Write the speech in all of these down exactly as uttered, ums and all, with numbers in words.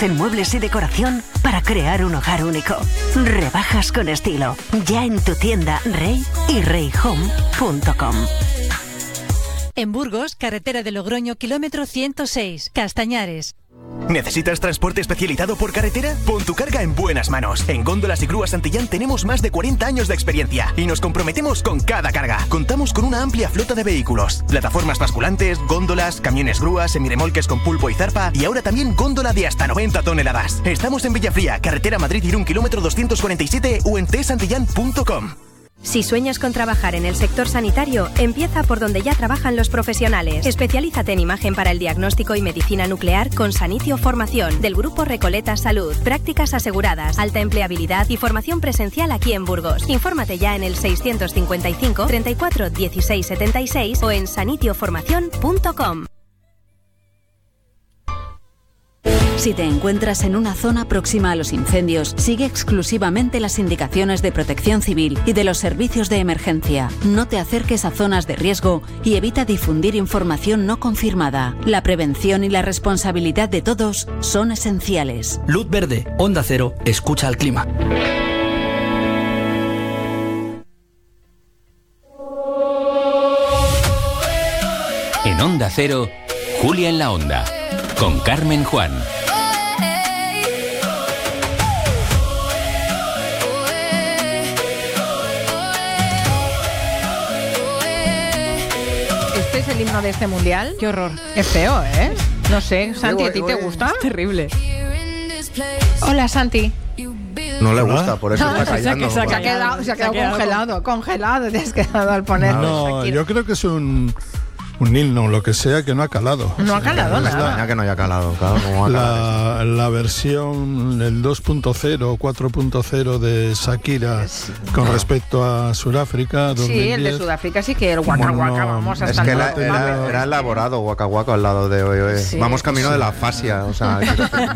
Rebajas en muebles y decoración para crear un hogar único. Rebajas con estilo. Ya en tu tienda Rey y rey home punto com. En Burgos, carretera de Logroño, kilómetro ciento seis, Castañares. ¿Necesitas transporte especializado por carretera? Pon tu carga en buenas manos. En Góndolas y Grúas Santillán tenemos más de cuarenta años de experiencia y nos comprometemos con cada carga. Contamos con una amplia flota de vehículos, plataformas basculantes, góndolas, camiones grúas, semirremolques con pulpo y zarpa y ahora también góndola de hasta noventa toneladas. Estamos en Villafría, carretera Madrid-Irún, kilómetro doscientos cuarenta y siete o en t santillán punto com. Si sueñas con trabajar en el sector sanitario, empieza por donde ya trabajan los profesionales. Especialízate en imagen para el diagnóstico y medicina nuclear con Sanitio Formación, del Grupo Recoleta Salud. Prácticas aseguradas, alta empleabilidad y formación presencial aquí en Burgos. Infórmate ya en el seiscientos cincuenta y cinco, treinta y cuatro, dieciséis setenta y seis o en sanitio formación punto com. Si te encuentras en una zona próxima a los incendios, sigue exclusivamente las indicaciones de Protección Civil y de los servicios de emergencia. No te acerques a zonas de riesgo y evita difundir información no confirmada. La prevención y la responsabilidad de todos son esenciales. Luz verde, Onda Cero, escucha al clima. En Onda Cero, Julia en la Onda, con Carmen Juan. ¿Este es el himno de este mundial? Qué horror. Es feo, ¿eh? No sé, Santi, ¿a ti te gusta? Es terrible. Hola, Santi. No le gusta, por eso está callando. Se ha quedado, se ha quedado congelado, congelado, te has quedado al poner. No, yo creo que es un... un himno, lo que sea, que no ha calado. No ha calado no nada. Extraña que no haya calado, claro. ¿Cómo va a La, calar la versión, el dos punto cero, cuatro punto cero de Shakira con respecto a Sudáfrica dos mil diez. Sí, el de Sudáfrica sí que el Waka Bueno, Waka, vamos Es hasta que el era, era, era elaborado Waka Waka al lado de hoy. hoy. Sí. Vamos camino Sí. de la fascia. O sea,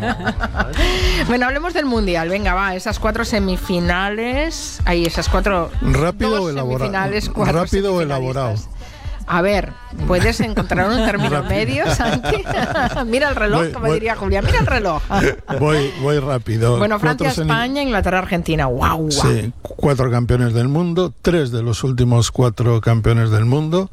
Bueno, hablemos del mundial. Venga, va, esas cuatro semifinales. Ahí, esas cuatro. Rápido dos o elaborado. semifinales, cuatro Rápido o semifinalistas. elaborado. A ver, ¿puedes encontrar un término medio, Santi? Mira el reloj, Voy, como voy. diría Julia. Mira el reloj. Voy, voy rápido. Bueno, Francia, Cuatro semi- España, Inglaterra, Argentina. ¡Guau, guau! Sí, cuatro campeones del mundo, tres de los últimos cuatro campeones del mundo.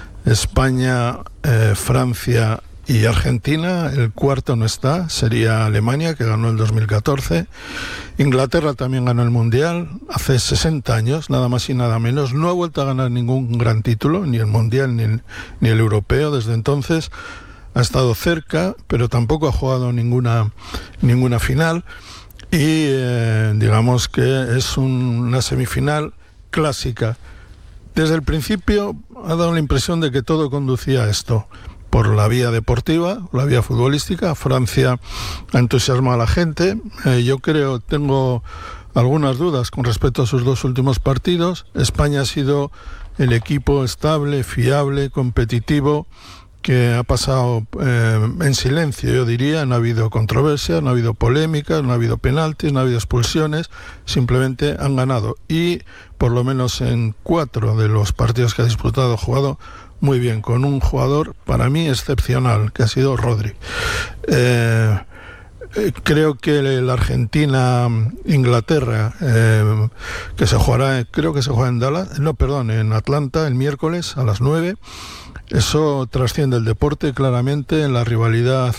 España, eh, Francia y Argentina. El cuarto no está, sería Alemania, que ganó el dos mil catorce. Inglaterra también ganó el Mundial hace sesenta años, nada más y nada menos. No ha vuelto a ganar ningún gran título, ni el Mundial ni el, ni el Europeo desde entonces. Ha estado cerca, pero tampoco ha jugado ninguna, ninguna final. Y eh, digamos que es un- una semifinal clásica. Desde el principio ha dado la impresión de que todo conducía a esto. Por la vía deportiva, la vía futbolística. Francia ha entusiasmado a la gente. Eh, yo creo, tengo algunas dudas con respecto a sus dos últimos partidos. España ha sido el equipo estable, fiable, competitivo, que ha pasado eh, en silencio, yo diría. No ha habido controversia, no ha habido polémicas, no ha habido penaltis, no ha habido expulsiones, simplemente han ganado. Y por lo menos en cuatro de los partidos que ha disputado, ha jugado muy bien, con un jugador para mí excepcional, que ha sido Rodri. Eh, eh, creo que la Argentina-Inglaterra, eh, que se jugará, creo que se juega en Dallas, no, perdón, en Atlanta el miércoles a las nueve. Eso trasciende el deporte claramente. La rivalidad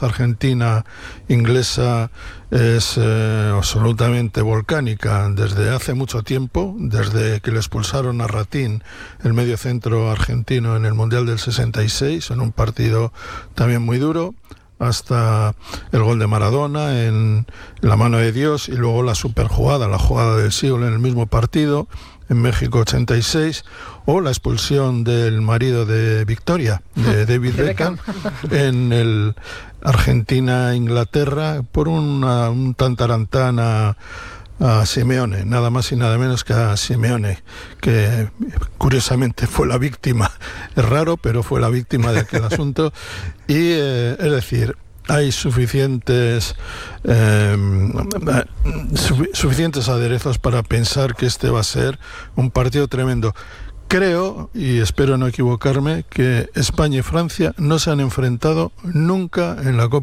argentina-inglesa es eh, absolutamente volcánica desde hace mucho tiempo, desde que le expulsaron a Ratín, el mediocentro argentino, en el Mundial del sesenta y seis, en un partido también muy duro, hasta el gol de Maradona en la mano de Dios, y luego la superjugada, la jugada del siglo en el mismo partido, en México ochenta y seis, o la expulsión del marido de Victoria, de David Beckham, en el Argentina-Inglaterra, por una, un tantarantán a, a Simeone, nada más y nada menos que a Simeone, que curiosamente fue la víctima, es raro, pero fue la víctima de aquel asunto. Y eh, es decir, hay suficientes eh, su, suficientes aderezos para pensar que este va a ser un partido tremendo. Creo, y espero no equivocarme, que España y Francia no se han enfrentado nunca en la Copa